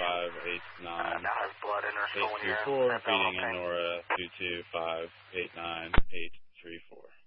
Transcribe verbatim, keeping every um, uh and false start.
five eight nine Uh, now has blood in her eight skull three here. four, feeding in Nora two two five eight nine eight three four.